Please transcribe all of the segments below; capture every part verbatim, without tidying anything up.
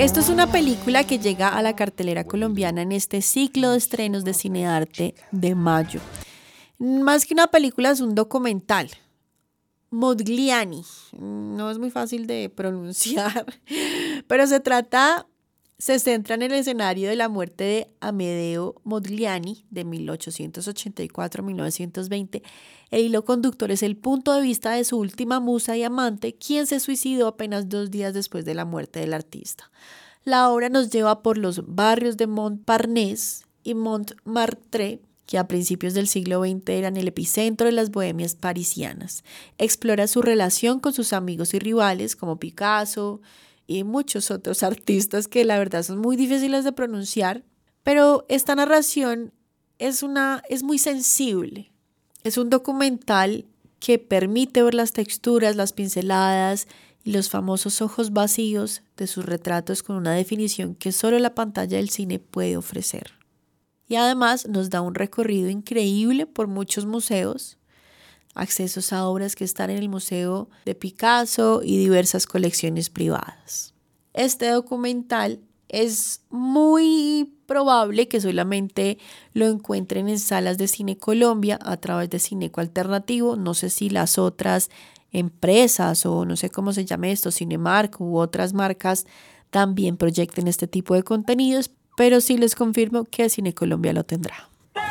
Esto es una película que llega a la cartelera colombiana en este ciclo de estrenos de Cinearte de mayo. Más que una película, es un documental. Modigliani, no es muy fácil de pronunciar, pero se trata, se centra en el escenario de la muerte de Amedeo Modigliani de mil ochocientos ochenta y cuatro a mil novecientos veinte. El hilo conductor es el punto de vista de su última musa y amante, quien se suicidó apenas dos días después de la muerte del artista. La obra nos lleva por los barrios de Montparnasse y Montmartre, que a principios del siglo veinte eran el epicentro de las bohemias parisianas. Explora su relación con sus amigos y rivales como Picasso y muchos otros artistas que la verdad son muy difíciles de pronunciar, pero esta narración es, una, es muy sensible. Es un documental que permite ver las texturas, las pinceladas y los famosos ojos vacíos de sus retratos con una definición que solo la pantalla del cine puede ofrecer. Y además nos da un recorrido increíble por muchos museos, accesos a obras que están en el Museo de Picasso y diversas colecciones privadas. Este documental es muy probable que solamente lo encuentren en salas de Cine Colombia a través de Cineco Alternativo. No sé si las otras empresas o no sé cómo se llame esto, Cinemark u otras marcas también proyecten este tipo de contenidos, pero sí les confirmo que Cine Colombia lo tendrá.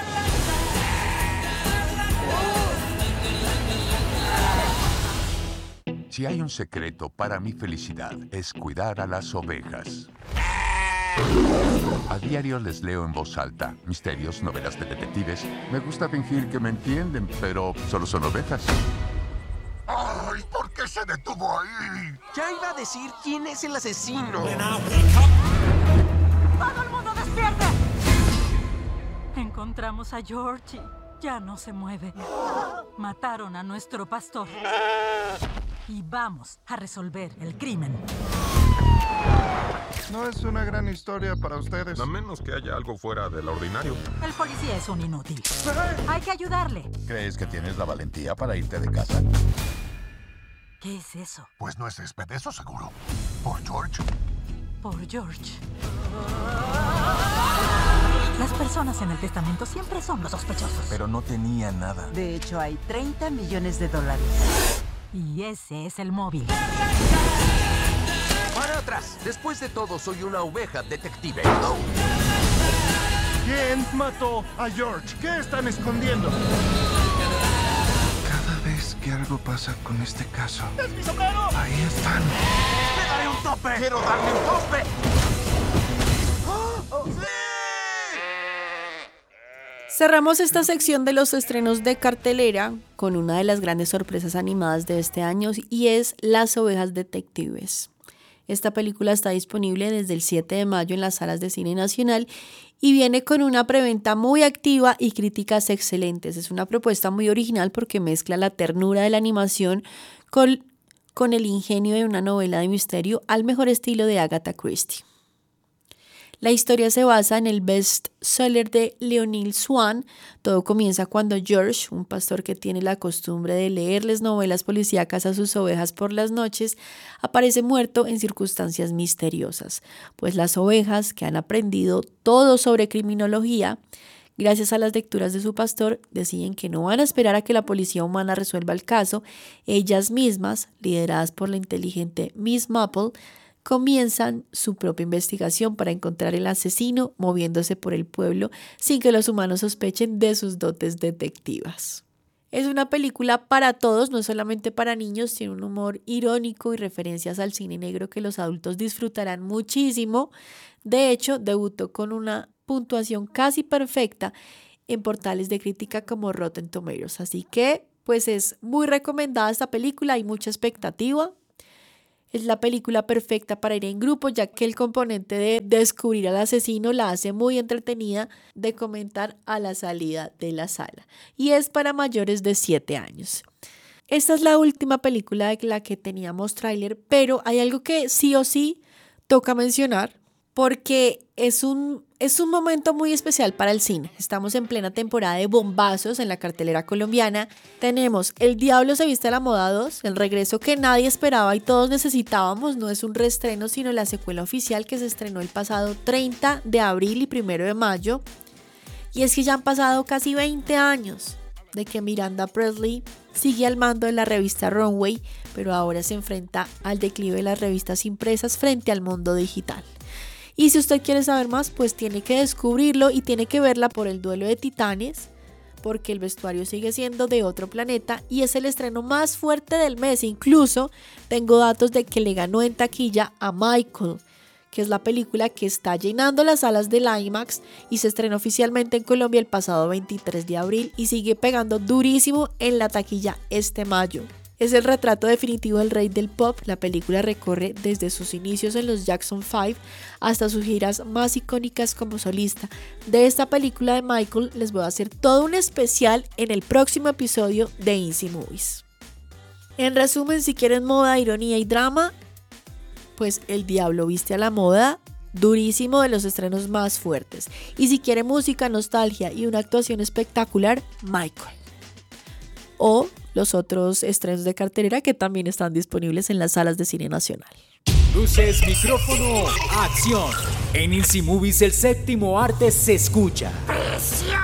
Si hay un secreto para mi felicidad, es cuidar a las ovejas. A diario les leo en voz alta misterios, novelas de detectives. Me gusta fingir que me entienden, pero solo son ovejas. ¡Ay! ¿Por qué se detuvo ahí? Ya iba a decir quién es el asesino. ¡Todo el mundo despierte! Encontramos a Georgie. Ya no se mueve. Mataron a nuestro pastor. Y vamos a resolver el crimen. No es una gran historia para ustedes. A menos que haya algo fuera de lo ordinario. El policía es un inútil. Hay que ayudarle. ¿Crees que tienes la valentía para irte de casa? ¿Qué es eso? Pues no es césped, eso seguro. ¿Por George? Por George. Las personas en el testamento siempre son los sospechosos. Pero no tenía nada. De hecho, hay treinta millones de dólares. Y ese es el móvil. Para atrás. Después de todo, soy una oveja detective. Oh. ¿Quién mató a George? ¿Qué están escondiendo? Cada vez que algo pasa con este caso... ¡Es mi sombrero! Ahí están. ¡Le daré un tope! ¡Quiero darle un tope! ¡Oh! ¡Sí! Cerramos esta sección de los estrenos de cartelera con una de las grandes sorpresas animadas de este año y es Las ovejas detectives. Esta película está disponible desde el siete de mayo en las salas de cine nacional y viene con una preventa muy activa y críticas excelentes. Es una propuesta muy original porque mezcla la ternura de la animación con, con el ingenio de una novela de misterio al mejor estilo de Agatha Christie. La historia se basa en el bestseller de Leonil Swan. Todo comienza cuando George, un pastor que tiene la costumbre de leerles novelas policíacas a sus ovejas por las noches, aparece muerto en circunstancias misteriosas, pues las ovejas, que han aprendido todo sobre criminología, gracias a las lecturas de su pastor, deciden que no van a esperar a que la policía humana resuelva el caso. Ellas mismas, lideradas por la inteligente Miss Maple, comienzan su propia investigación para encontrar el asesino, moviéndose por el pueblo sin que los humanos sospechen de sus dotes detectivas. Es una película para todos, no solamente para niños, tiene un humor irónico y referencias al cine negro que los adultos disfrutarán muchísimo. De hecho, debutó con una puntuación casi perfecta en portales de crítica como Rotten Tomatoes, así que pues es muy recomendada esta película, hay mucha expectativa. Es la película perfecta para ir en grupo, ya que el componente de descubrir al asesino la hace muy entretenida de comentar a la salida de la sala. Y es para mayores de siete años. Esta es la última película de la que teníamos tráiler, pero hay algo que sí o sí toca mencionar, porque es un, es un momento muy especial para el cine. Estamos en plena temporada de bombazos en la cartelera colombiana. Tenemos El Diablo se viste a la moda dos, el regreso que nadie esperaba y todos necesitábamos. No es un reestreno, sino la secuela oficial que se estrenó el pasado treinta de abril y primero de mayo. Y es que ya han pasado casi veinte años de que Miranda Presley sigue al mando de la revista Runway, pero ahora se enfrenta al declive de las revistas impresas frente al mundo digital. Y si usted quiere saber más, pues tiene que descubrirlo y tiene que verla por el duelo de titanes, porque el vestuario sigue siendo de otro planeta y es el estreno más fuerte del mes. Incluso tengo datos de que le ganó en taquilla a Michael, que es la película que está llenando las salas del IMAX y se estrenó oficialmente en Colombia el pasado veintitrés de abril y sigue pegando durísimo en la taquilla este mayo. Es el retrato definitivo del rey del pop. La película recorre desde sus inicios en los Jackson five hasta sus giras más icónicas como solista. De esta película de Michael les voy a hacer todo un especial en el próximo episodio de Inci Movies. En resumen, si quieren moda, ironía y drama, pues El Diablo viste a la moda, durísimo, de los estrenos más fuertes. Y si quiere música, nostalgia y una actuación espectacular, Michael. O los otros estrenos de cartelera que también están disponibles en las salas de cine nacional. Luces, micrófono, acción. En Inci Movies el séptimo arte se escucha.